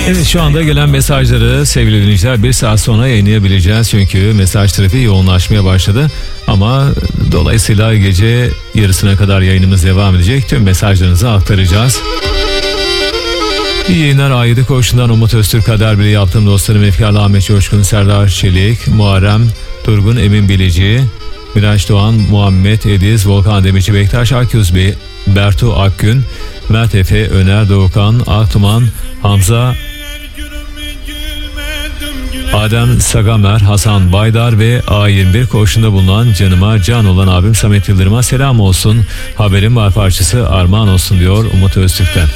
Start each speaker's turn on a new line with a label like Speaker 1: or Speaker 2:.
Speaker 1: Evet, şu anda gelen mesajları sevgili dinleyiciler bir saat sonra yayınlayabileceğiz. Çünkü mesaj trafiği yoğunlaşmaya başladı. Ama dolayısıyla gece yarısına kadar yayınımız devam edecek. Tüm mesajlarınızı aktaracağız. İyi yayınlar. A7 Koğuşu'ndan Umut Öztürk, Kader Biri yaptığım dostlarım Efkarlı Ahmet Coşkun, Serdar Çelik, Muharrem Turgun, Emin Bilici, Miraç Doğan, Muhammed Ediz, Volkan Demirci, Bektaş Akyüz Bey, Bertu Akgün, Mert Efe, Öner Doğukan, Aktuman, Hamza, Adem Sagamer, Hasan Baydar ve A21 koğuşunda bulunan canıma can olan abim Samet Yıldırım'a selam olsun. Haberim var parçası armağan olsun diyor Umut Öztürk'ten.